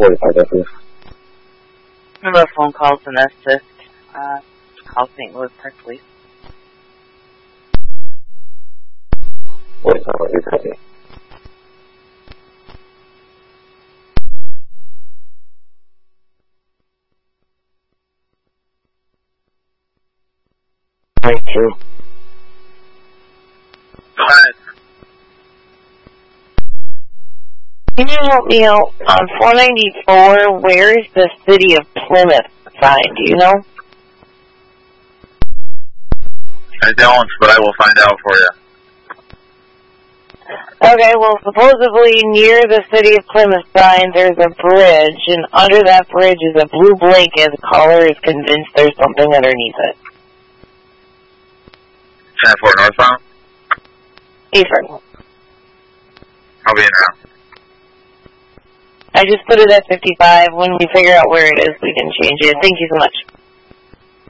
45 definitely. Number of phone calls domestic. Call St. Louis Park Police. 45 copy. Thank you. Can you help me out? On 494, where is the city of Plymouth sign? Do you know? I don't, but I will find out for you. Okay, well, supposedly near the city of Plymouth sign, there's a bridge, and under that bridge is a blue blanket. The caller is convinced there's something underneath it. 10-4 northbound? Eastern. I'll be in now. I just put it at 55. When we figure out where it is, we can change it. Thank you so much.